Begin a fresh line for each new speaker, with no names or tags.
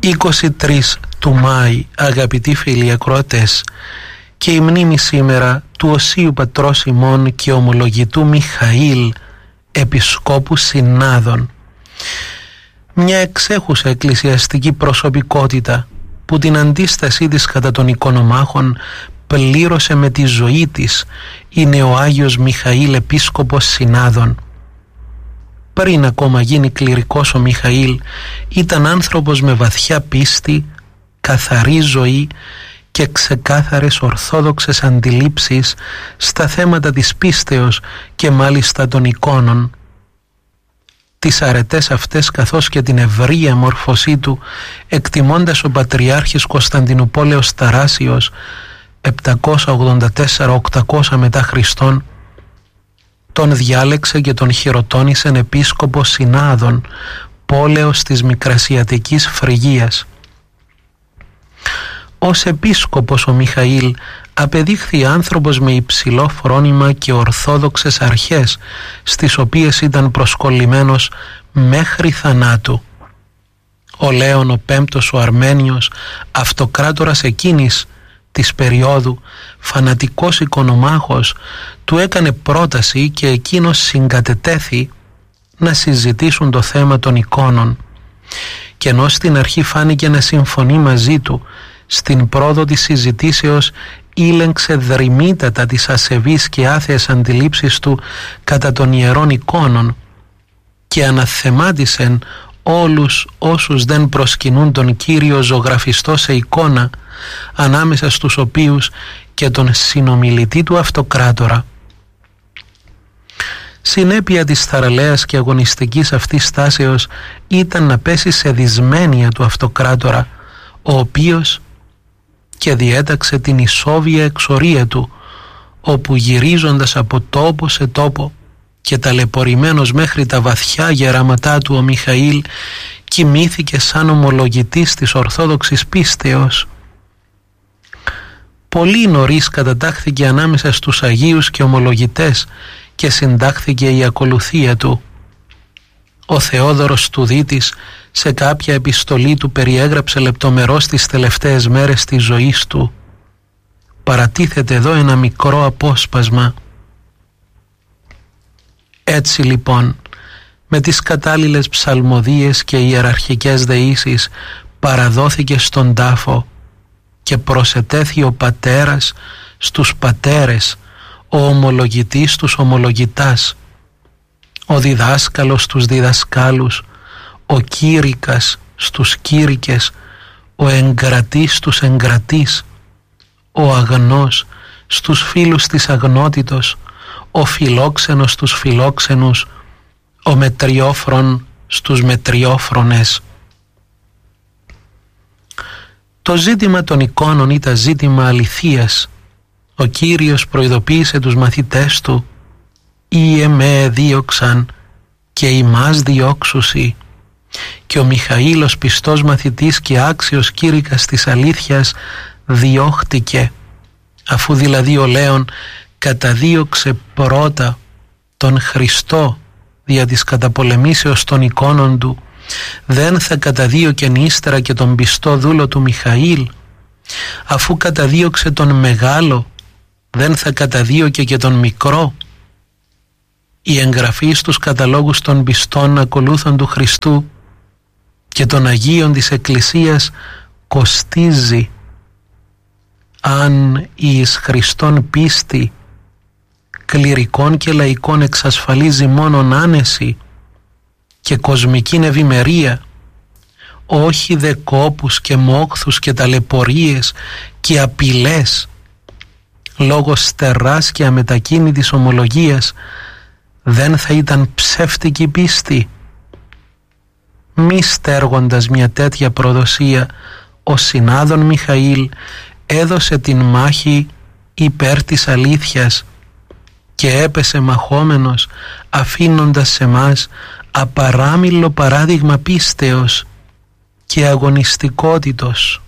23 του Μάη, αγαπητοί φίλοι ακροατές, και η μνήμη σήμερα του Οσίου Πατρός ημών και ομολογητού Μιχαήλ, Επισκόπου Συνάδων. Μια εξέχουσα εκκλησιαστική προσωπικότητα που την αντίστασή της κατά των οικονομάχων πλήρωσε με τη ζωή της, είναι ο Άγιος Μιχαήλ Επίσκοπος Συνάδων. Πριν ακόμα γίνει κληρικός ο Μιχαήλ, ήταν άνθρωπος με βαθιά πίστη, καθαρή ζωή και ξεκάθαρες ορθόδοξες αντιλήψεις στα θέματα της πίστεως και μάλιστα των εικόνων. Τις αρετές αυτές καθώς και την ευρία μόρφωσή του, εκτιμώντας ο Πατριάρχης Κωνσταντινουπόλεως Ταράσιος 784-800 μετά Χριστόν, τον διάλεξε και τον χειροτώνησε επίσκοπο Συνάδων, πόλεως της Μικρασιατικής Φρυγίας. Ως επίσκοπος ο Μιχαήλ απεδείχθη άνθρωπος με υψηλό φρόνημα και ορθόδοξες αρχές, στις οποίες ήταν προσκολλημένος μέχρι θανάτου. Ο Λέων ο Πέμπτος ο Αρμένιος, αυτοκράτορας εκείνης της περίοδου, φανατικός οικονομάχος, του έκανε πρόταση και εκείνος συγκατετέθη να συζητήσουν το θέμα των εικόνων, και ενώ στην αρχή φάνηκε να συμφωνεί μαζί του, στην πρόοδο της συζητήσεως ήλεγξε δρυμύτατα τις ασεβείς και άθεες αντιλήψεις του κατά των ιερών εικόνων και αναθεμάτισεν όλους όσους δεν προσκυνούν τον Κύριο ζωγραφιστό σε εικόνα, ανάμεσα στους οποίους και τον συνομιλητή του αυτοκράτορα. Συνέπεια της θαραλέας και αγωνιστικής αυτής στάσεως ήταν να πέσει σε δυσμένεια του αυτοκράτορα, ο οποίος και διέταξε την ισόβια εξορία του, όπου γυρίζοντας από τόπο σε τόπο και ταλαιπωρημένος μέχρι τα βαθιά γεράματά του, ο Μιχαήλ κοιμήθηκε σαν ομολογητής της Ορθόδοξης πίστεως. Πολύ νωρίς κατατάχθηκε ανάμεσα στους Αγίους και ομολογητές και συντάχθηκε η ακολουθία του. Ο Θεόδωρος Τουδίτης σε κάποια επιστολή του περιέγραψε λεπτομερώς τις τελευταίες μέρες της ζωής του. Παρατίθεται εδώ ένα μικρό απόσπασμα. Έτσι λοιπόν, με τις κατάλληλες ψαλμοδίες και ιεραρχικές δεήσεις παραδόθηκε στον τάφο και προσετέθη ο πατέρας στους πατέρες, ο ομολογητής στους ομολογητάς, ο διδάσκαλος στους διδασκάλους, ο κήρυκας στους κήρυκες, ο εγκρατής στους εγκρατείς, ο αγνός στους φίλους της αγνότητος, ο φιλόξενος στους φιλόξενους, ο μετριόφρον στους μετριόφρονες. Το ζήτημα των εικόνων ήταν ζήτημα αληθείας. Ο Κύριος προειδοποίησε τους μαθητές του «Ή εμέ δίωξαν και ημάς διώξουσι», και ο Μιχαήλ ως πιστός μαθητής και άξιος κήρυκας της αλήθειας διώχτηκε, αφού δηλαδή ο Λέων καταδίωξε πρώτα τον Χριστό δια της καταπολεμήσεως των εικόνων του, δεν θα καταδίωκεν ύστερα και τον πιστό δούλο του Μιχαήλ? Αφού καταδίωξε τον μεγάλο, δεν θα καταδίωκε και τον μικρό? Η εγγραφή στους καταλόγους των πιστών ακολούθων του Χριστού και των Αγίων της Εκκλησίας κοστίζει. Αν εις Χριστόν πίστη κληρικών και λαϊκών εξασφαλίζει μόνον άνεση και κοσμικήν ευημερία, όχι δε κόπους και μόχθους και ταλαιπωρίες και απειλές, λόγω στεράς και αμετακίνητης ομολογίας, δεν θα ήταν ψεύτικη πίστη? Μη στέργοντας μια τέτοια προδοσία, ο Συνάδων Μιχαήλ έδωσε την μάχη υπέρ της αλήθειας και έπεσε μαχόμενος, αφήνοντας σε μας απαράμιλο παράδειγμα πίστεως και αγωνιστικότητος.